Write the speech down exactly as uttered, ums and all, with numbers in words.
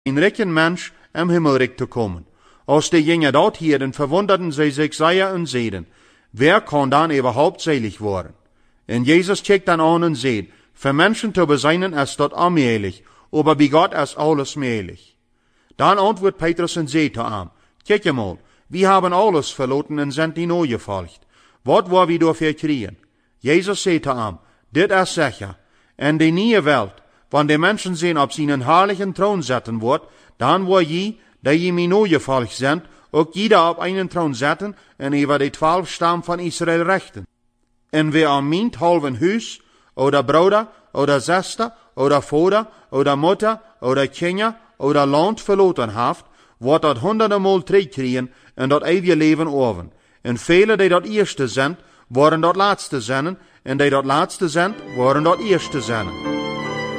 een rijke mens im himmelrijk te komen. Als die jongen dat hielden, verwonderden zij zich zeer en zeiden, wer kan dan überhaupt selig worden? En Jezus kijkt dan aan en zegt, voor mensen te bezijnen is dat onmogelijk, aber bij God is alles mogelijk. Dan antwoordt Petrus en zegt te hem, kijk eenmaal, we hebben alles verlaten en zijn die nooit gevolgd. Wat wil we daarvoor krijgen? Jezus zegt te hem, dit is zeker, en de nieuwe wereld, wanneer de mensen zijn op zijn herrlijke troon zetten wordt, dan wil je, dat je mij nooit gevolgd bent, ook jeder op een troon zetten en over de twaalf stam van Israël rechten. En wie aan mijn halve huis, oder broeder, oder zuster, oder vader, oder moeder, oder kinderen, oder land verloten heeft, wordt dat honderden maal terugkrijgen en dat eeuwige leven over. En velen die dat eerste zijn, worden dat laatste zijn, en die dat laatste zijn, worden dat eerste zijn.